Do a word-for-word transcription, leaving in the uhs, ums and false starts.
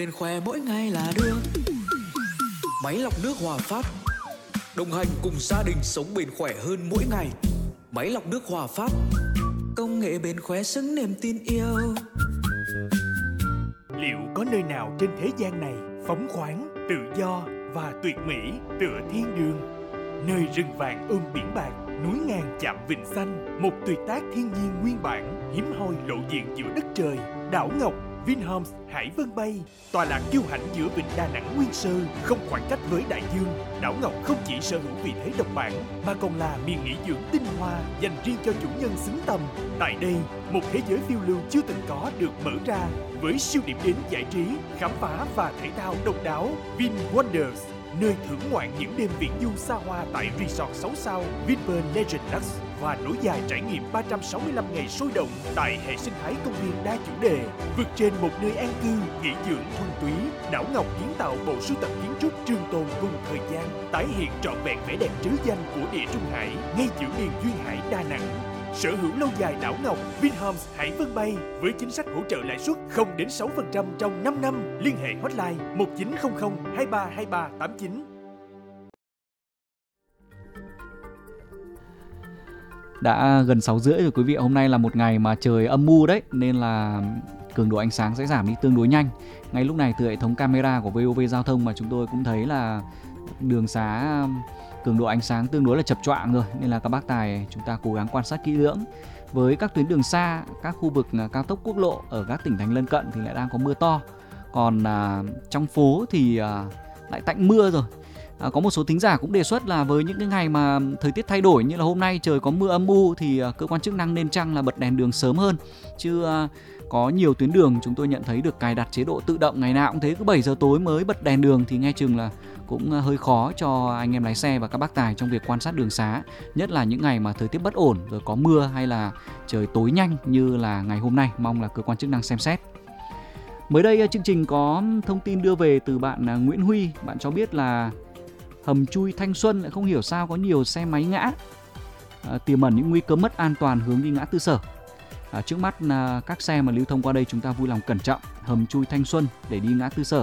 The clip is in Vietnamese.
Bên khoe mỗi ngày là được. Máy lọc nước Hòa Phát, đồng hành cùng gia đình sống bền khỏe hơn mỗi ngày. Máy lọc nước Hòa Phát, công nghệ bền khỏe xứng niềm tin yêu. Liệu có nơi nào trên thế gian này phóng khoáng, tự do và tuyệt mỹ tựa thiên đường? Nơi rừng vàng ôm biển bạc, núi ngàn chạm vịnh xanh, một tuyệt tác thiên nhiên nguyên bản, hiếm hoi lộ diện giữa đất trời. Đảo Ngọc, Vinhomes Hải Vân Bay, tọa lạc kiêu hãnh giữa vịnh Đà Nẵng nguyên sơ, không khoảng cách với đại dương. Đảo Ngọc không chỉ sở hữu vị thế độc bản mà còn là miền nghỉ dưỡng tinh hoa dành riêng cho chủ nhân xứng tầm. Tại đây, một thế giới phiêu lưu chưa từng có được mở ra với siêu điểm đến giải trí, khám phá và thể thao độc đáo. Vin Wonders, nơi thưởng ngoạn những đêm viễn du xa hoa tại resort sáu sao Vinpearl Legend Lux và nối dài trải nghiệm ba trăm sáu mươi lăm ngày sôi động tại hệ sinh thái công viên đa chủ đề. Vượt trên một nơi an cư, nghỉ dưỡng thuần túy, Đảo Ngọc kiến tạo bộ sưu tập kiến trúc trường tồn cùng thời gian, tái hiện trọn vẹn vẻ đẹp trứ danh của địa Trung Hải ngay giữa miền duyên hải Đà Nẵng. Sở hữu lâu dài Đảo Ngọc, Vinhomes Hải Vân Bay với chính sách hỗ trợ lãi suất không đến sáu phần trăm trong năm năm. Liên hệ hotline một chín không không hai ba hai ba tám chín. Đã gần sáu rưỡi rồi quý vị. Hôm nay là một ngày mà trời âm u đấy, nên là cường độ ánh sáng sẽ giảm đi tương đối nhanh. Ngay lúc này từ hệ thống camera của vê o vê Giao thông mà chúng tôi cũng thấy là đường xá cường độ ánh sáng tương đối là chập choạng rồi, nên là các bác tài chúng ta cố gắng quan sát kỹ lưỡng. Với các tuyến đường xa, các khu vực cao tốc quốc lộ ở các tỉnh thành lân cận thì lại đang có mưa to. Còn à, trong phố thì à, lại tạnh mưa rồi. À, có một số thính giả cũng đề xuất là với những cái ngày mà thời tiết thay đổi như là hôm nay trời có mưa âm u thì à, cơ quan chức năng nên chăng là bật đèn đường sớm hơn. Chứ à, có nhiều tuyến đường chúng tôi nhận thấy được cài đặt chế độ tự động ngày nào cũng thế, cứ bảy giờ tối mới bật đèn đường thì nghe chừng là cũng hơi khó cho anh em lái xe và các bác tài trong việc quan sát đường xá. Nhất là những ngày mà thời tiết bất ổn rồi có mưa hay là trời tối nhanh như là ngày hôm nay. Mong là cơ quan chức năng xem xét. Mới đây chương trình có thông tin đưa về từ bạn Nguyễn Huy. Bạn cho biết là hầm chui Thanh Xuân lại không hiểu sao có nhiều xe máy ngã, à, tiềm ẩn những nguy cơ mất an toàn hướng đi ngã tư Sở. À, trước mắt à, các xe mà lưu thông qua đây chúng ta vui lòng cẩn trọng hầm chui Thanh Xuân để đi ngã tư Sở.